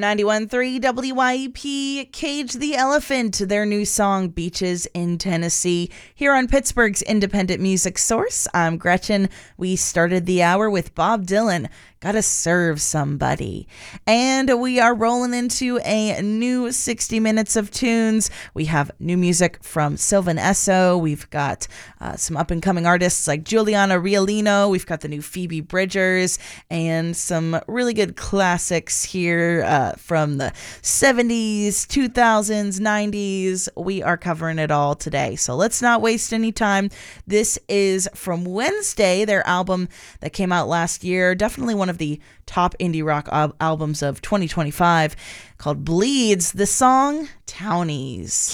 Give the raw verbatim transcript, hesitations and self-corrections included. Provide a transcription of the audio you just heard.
ninety-one point three W Y E P, Cage the Elephant, their new song, Beaches in Tennessee, here on Pittsburgh's independent music source. I'm Gretchen. We started the hour with Bob Dylan, Gotta Serve Somebody. And we are rolling into a new sixty minutes of tunes. We have new music from Sylvan Esso. We've got uh, some up-and-coming artists like Juliana Rialino. We've got the new Phoebe Bridgers and some really good classics here uh, from the seventies, two thousands, nineties. We are covering it all today. So let's not waste any time. This is from Wednesday, their album that came out last year. Definitely one of the top indie rock al- albums of twenty twenty-five, called Bleeds. The song, Townies.